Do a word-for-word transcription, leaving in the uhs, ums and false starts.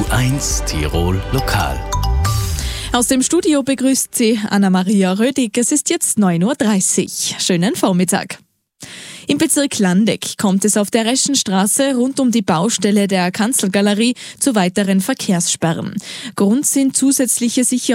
eins Tirol Lokal. Aus dem Studio begrüßt Sie Anna-Maria Rödig. Es ist jetzt neun Uhr dreißig. Schönen Vormittag. Im Bezirk Landeck kommt es auf der Reschenstraße rund um die Baustelle der Kanzelgalerie zu weiteren Verkehrssperren. Grund sind zusätzliche Sicherheitsmaßnahmen